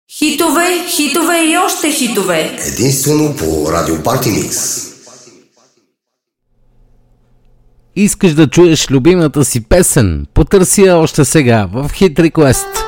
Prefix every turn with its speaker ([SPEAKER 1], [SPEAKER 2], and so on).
[SPEAKER 1] Хитове, хитове и още хитове.
[SPEAKER 2] Единствено по Радио Парти Микс.
[SPEAKER 3] Искаш да чуеш любимата си песен? Потърси я още сега в Hit Request.